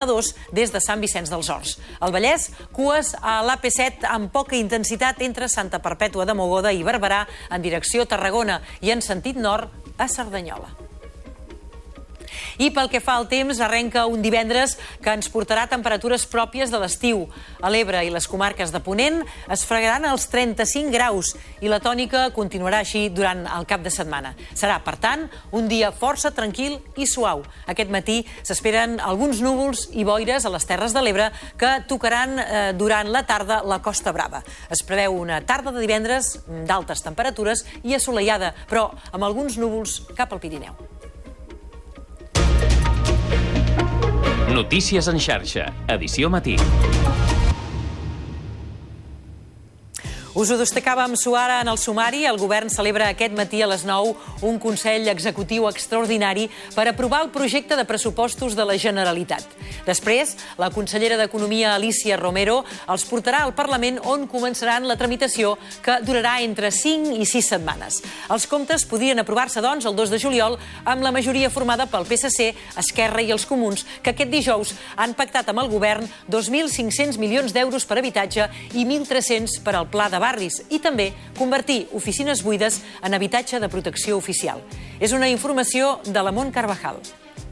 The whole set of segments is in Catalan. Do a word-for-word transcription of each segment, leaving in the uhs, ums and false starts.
dos des de Sant Vicenç dels Horts. Al Vallès, cues a l'A P set amb poca intensitat entre Santa Perpètua de Mogoda i Barberà en direcció Tarragona i en sentit nord a Cerdanyola. I pel que fa al temps, arrenca un divendres que ens portarà temperatures pròpies de l'estiu. A l'Ebre i les comarques de Ponent es fregaran els trenta-cinc graus i la tònica continuarà així durant el cap de setmana. Serà, per tant, un dia força tranquil i suau. Aquest matí s'esperen alguns núvols i boires a les Terres de l'Ebre que tocaran eh, durant la tarda la Costa Brava. Es preveu una tarda de divendres d'altes temperatures i assolellada, però amb alguns núvols cap al Pirineu. Notícies en xarxa, edició matí. Us ho destacàvem suara en el sumari. El govern celebra aquest matí a les nou un Consell Executiu extraordinari per aprovar el projecte de pressupostos de la Generalitat. Després, la consellera d'Economia, Alícia Romero, els portarà al Parlament on començaran la tramitació que durarà entre cinc i sis setmanes. Els comptes podrien aprovar-se, doncs, el dos de juliol amb la majoria formada pel P S C, Esquerra i els Comuns, que aquest dijous han pactat amb el govern dos mil cinc-cents milions d'euros per habitatge i mil tres-cents per al Pla de barris i també convertir oficines buides en habitatge de protecció oficial. És una informació de la Mont Carvajal.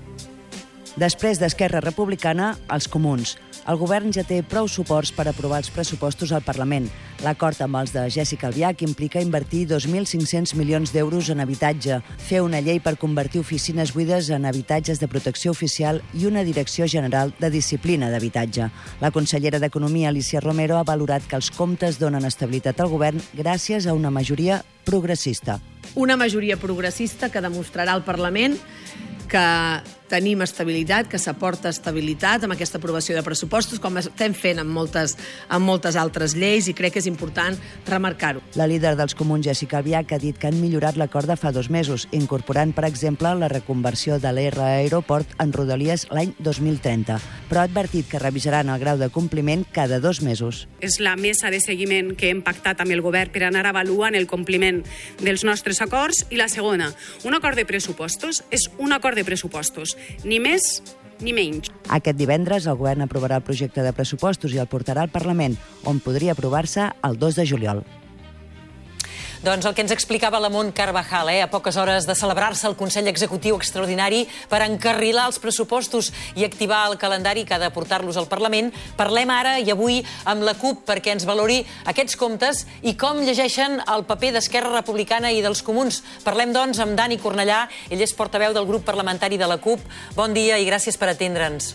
Després d'Esquerra Republicana, els Comuns. El govern ja té prou suports per aprovar els pressupostos al Parlament. L'acord amb els de Jessica Albiach implica invertir dos mil cinc-cents milions d'euros en habitatge, fer una llei per convertir oficines buides en habitatges de protecció oficial i una Direcció General de Disciplina d'Habitatge. La consellera d'Economia, Alícia Romero, ha valorat que els comptes donen estabilitat al govern gràcies a una majoria progressista. Una majoria progressista que demostrarà al Parlament que tenim estabilitat, que s'aporta estabilitat amb aquesta aprovació de pressupostos, com estem fent amb moltes, amb moltes altres lleis, i crec que és important remarcar-ho. La líder dels Comuns, Jessica Albiach, ha dit que han millorat l'acord de fa dos mesos, incorporant, per exemple, la reconversió de l'R Aeroport en Rodalies l'any dos mil trenta, però ha advertit que revisaran el grau de compliment cada dos mesos. És la mesa de seguiment que hem pactat amb el govern per anar avaluant el compliment dels nostres acords, i la segona, un acord de pressupostos és un acord de pressupostos, ni més ni menys. Aquest divendres el govern aprovarà el projecte de pressupostos i el portarà al Parlament, on podria aprovar-se el dos de juliol. Doncs el que ens explicava la Mont Carvajal, eh? a poques hores de celebrar-se el Consell Executiu Extraordinari per encarrilar els pressupostos i activar el calendari que ha de portar-los al Parlament. Parlem ara i avui amb la CUP perquè ens valori aquests comptes i com llegeixen el paper d'Esquerra Republicana i dels Comuns. Parlem, doncs, amb Dani Cornellà, ell és portaveu del grup parlamentari de la CUP. Bon dia i gràcies per atendre'ns.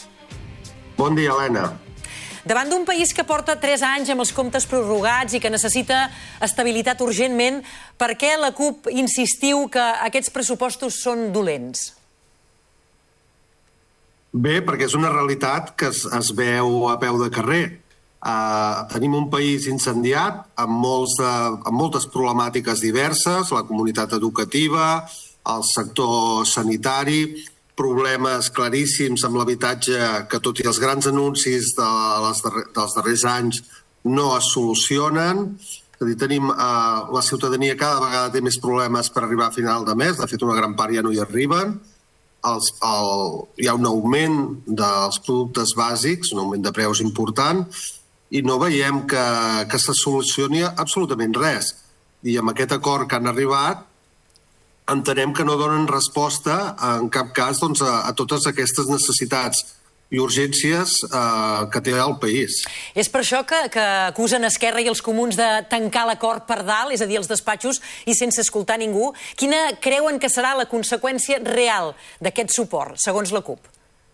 Bon dia, Helena. Davant d'un país que porta tres anys amb els comptes prorrogats i que necessita estabilitat urgentment, per què la CUP insistiu que aquests pressupostos són dolents? Bé, perquè és una realitat que es, es veu a peu de carrer. Uh, tenim un país incendiat amb, molts de, amb moltes problemàtiques diverses, la comunitat educativa, el sector sanitari, problemes claríssims amb l'habitatge que, tot i els grans anuncis de les darrer, dels darrers anys, no es solucionen. És a dir, tenim, eh, la ciutadania cada vegada té més problemes per arribar a final de mes, de fet una gran part ja no hi arriben. Els, el, hi ha un augment dels productes bàsics, un augment de preus important, i no veiem que, que se solucioni absolutament res. I amb aquest acord que han arribat, entenem que no donen resposta en cap cas doncs, a, a totes aquestes necessitats i urgències eh, que té el país. És per això que, que acusen Esquerra i els Comuns de tancar l'acord per dalt, és a dir, els despatxos, i sense escoltar ningú. Quina creuen que serà la conseqüència real d'aquest suport, segons la CUP?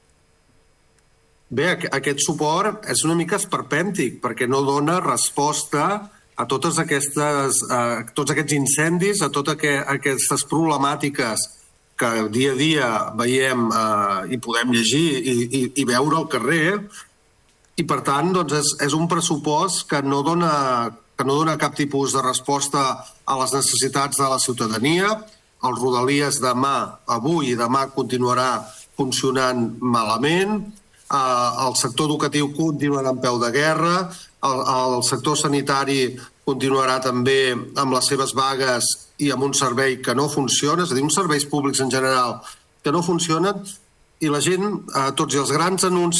Bé, aquest suport és una mica esperpèntic, perquè no dona resposta a totes aquestes, a tots aquests incendis, a totes aquestes problemàtiques que dia a dia veiem eh, i podem llegir i, i, i veure al carrer, i per tant doncs és, és un pressupost que no, dona, que no dona cap tipus de resposta a les necessitats de la ciutadania. El Rodalies demà, avui i demà continuarà funcionant malament, eh, el sector educatiu continuarà en peu de guerra, el, el sector sanitari continuarà també amb les seves vagues i amb un servei que no funciona, és a dir, uns serveis públics en general que no funcionen, i la gent, eh, tots i els grans anuncis